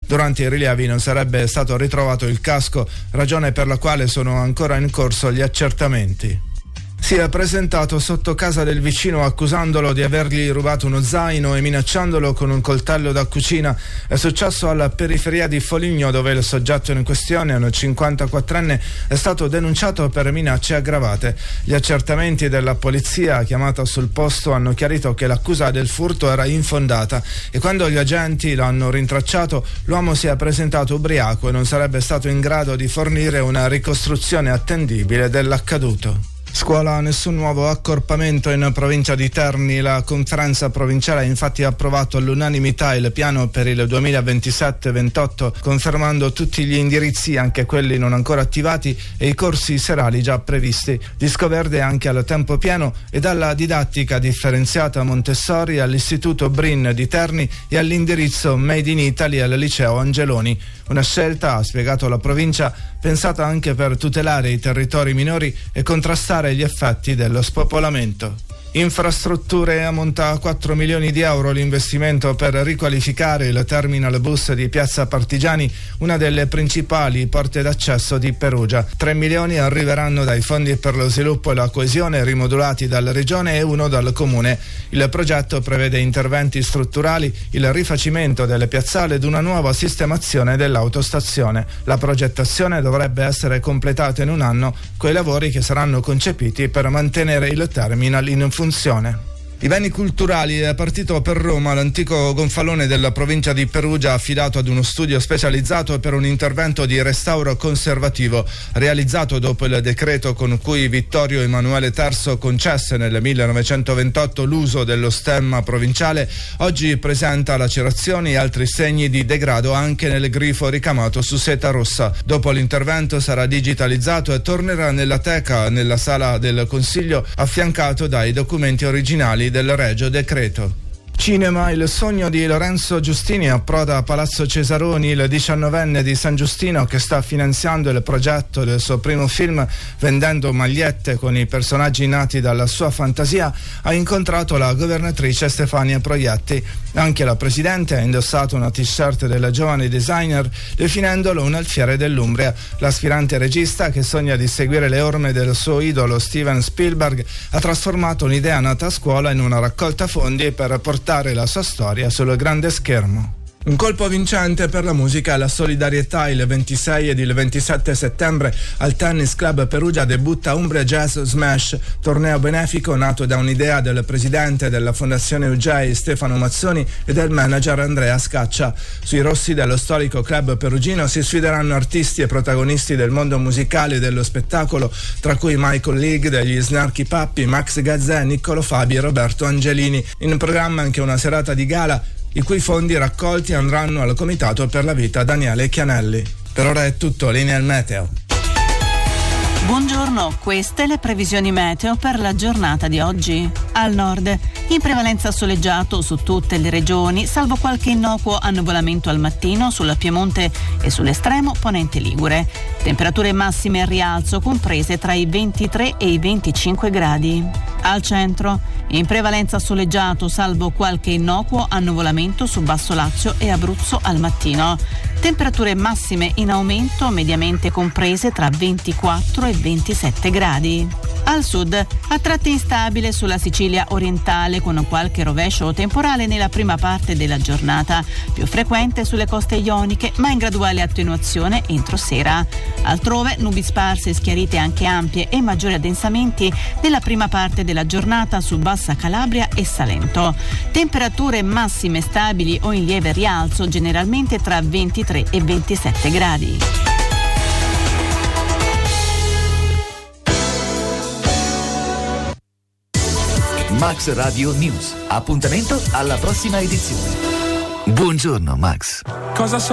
Durante i rilievi non sarebbe stato ritrovato il casco, ragione per la quale sono ancora in corso gli accertamenti. Si è presentato sotto casa del vicino accusandolo di avergli rubato uno zaino e minacciandolo con un coltello da cucina. È successo alla periferia di Foligno, dove il soggetto in questione, un 54enne, è stato denunciato per minacce aggravate. Gli accertamenti della polizia chiamata sul posto hanno chiarito che l'accusa del furto era infondata e quando gli agenti lo hanno rintracciato l'uomo si è presentato ubriaco e non sarebbe stato in grado di fornire una ricostruzione attendibile dell'accaduto. Scuola, nessun nuovo accorpamento in provincia di Terni. La conferenza provinciale ha infatti approvato all'unanimità il piano per il 2027-28, confermando tutti gli indirizzi, anche quelli non ancora attivati, e i corsi serali già previsti. Disco verde anche al tempo pieno e dalla didattica differenziata Montessori all'Istituto Brin di Terni e all'indirizzo Made in Italy al liceo Angeloni. Una scelta, ha spiegato la provincia, pensata anche per tutelare i territori minori e contrastare gli effetti dello spopolamento. Infrastrutture, ammonta a 4 milioni di euro l'investimento per riqualificare il terminal bus di Piazza Partigiani, una delle principali porte d'accesso di Perugia. 3 milioni arriveranno dai fondi per lo sviluppo e la coesione rimodulati dalla regione e 1 dal comune. Il progetto prevede interventi strutturali, il rifacimento delle piazzale ed una nuova sistemazione dell'autostazione. La progettazione dovrebbe essere completata in un anno, coi lavori che saranno concepiti per mantenere il terminal in funzione. I beni culturali. È partito per Roma l'antico gonfalone della provincia di Perugia, affidato ad uno studio specializzato per un intervento di restauro conservativo realizzato dopo il decreto con cui Vittorio Emanuele III concesse nel 1928 l'uso dello stemma provinciale. Oggi presenta lacerazioni e altri segni di degrado anche nel grifo ricamato su seta rossa. Dopo l'intervento sarà digitalizzato e tornerà nella teca nella sala del Consiglio, affiancato dai documenti originali del Regio Decreto. Cinema. Il sogno di Lorenzo Giustini approda a Palazzo Cesaroni. Il 19enne di San Giustino, che sta finanziando il progetto del suo primo film vendendo magliette con i personaggi nati dalla sua fantasia, ha incontrato la governatrice Stefania Proietti. Anche la presidente ha indossato una t-shirt del giovane designer, definendolo un alfiere dell'Umbria. L'aspirante regista, che sogna di seguire le orme del suo idolo Steven Spielberg, ha trasformato un'idea nata a scuola in una raccolta fondi per portare la sua storia sul grande schermo. Un colpo vincente per la musica e la solidarietà. Il 26 ed il 27 settembre al Tennis Club Perugia debutta Umbria Jazz Smash, torneo benefico nato da un'idea del presidente della Fondazione UJ Stefano Mazzoni e del manager Andrea Scaccia. Sui rossi dello storico club perugino si sfideranno artisti e protagonisti del mondo musicale e dello spettacolo, tra cui Michael League degli Snarky Puppy, Max Gazzè, Niccolo Fabi e Roberto Angelini. In programma anche una serata di gala, i cui fondi raccolti andranno al Comitato per la Vita Daniele Chianelli. Per ora è tutto, linea al meteo. Buongiorno, queste le previsioni meteo per la giornata di oggi. Al nord, in prevalenza soleggiato su tutte le regioni, salvo qualche innocuo annuvolamento al mattino sul Piemonte e sull'estremo ponente ligure. Temperature massime al rialzo comprese tra i 23 e i 25 gradi. Al centro, in prevalenza soleggiato, salvo qualche innocuo annuvolamento su Basso Lazio e Abruzzo al mattino. Temperature massime in aumento mediamente comprese tra 24 e 27 gradi. Al sud, a tratti instabile sulla Sicilia orientale con qualche rovescio temporale nella prima parte della giornata, più frequente sulle coste ioniche ma in graduale attenuazione entro sera. Altrove nubi sparse, schiarite anche ampie e maggiori addensamenti nella prima parte della giornata su Bassa Calabria e Salento. Temperature massime stabili o in lieve rialzo generalmente tra 23 e 27 gradi. Max Radio News. Appuntamento alla prossima edizione. Buongiorno, Max. Cosa